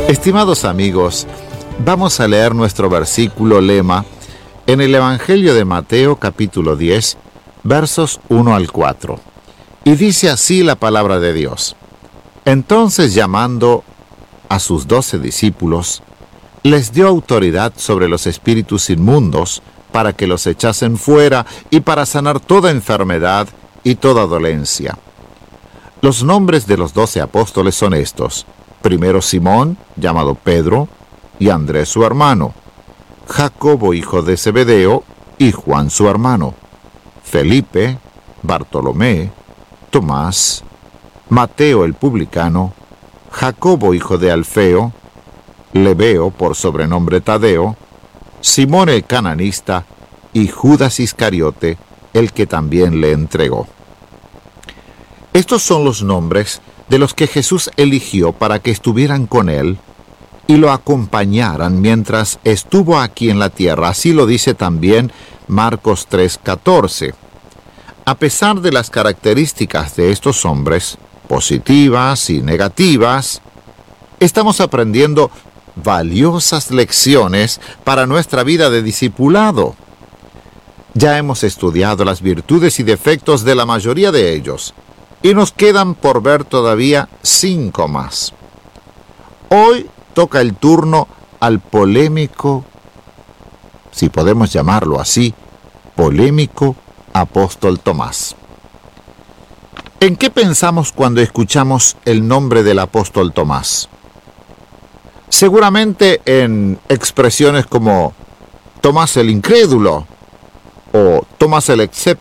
Estimados amigos, vamos a leer nuestro versículo lema en el Evangelio de Mateo capítulo 10, versos 1 al 4. Y dice así la palabra de Dios. Entonces, llamando a sus 12 discípulos, les dio autoridad sobre los espíritus inmundos para que los echasen fuera y para sanar toda enfermedad y toda dolencia. Los nombres de los 12 apóstoles son estos: primero Simón, llamado Pedro, y Andrés su hermano, Jacobo hijo de Zebedeo, y Juan su hermano, Felipe, Bartolomé, Tomás, Mateo el publicano, Jacobo hijo de Alfeo, Lebeo por sobrenombre Tadeo, Simón el cananista, y Judas Iscariote, el que también le entregó. Estos son los nombres de los que Jesús eligió para que estuvieran con él y lo acompañaran mientras estuvo aquí en la tierra. Así lo dice también Marcos 3:14. A pesar de las características de estos hombres, positivas y negativas, estamos aprendiendo valiosas lecciones para nuestra vida de discipulado. Ya hemos estudiado las virtudes y defectos de la mayoría de ellos, y nos quedan por ver todavía 5 más. Hoy toca el turno al polémico, si podemos llamarlo así, polémico apóstol Tomás. ¿En qué pensamos cuando escuchamos el nombre del apóstol Tomás? Seguramente en expresiones como Tomás el incrédulo o Tomás el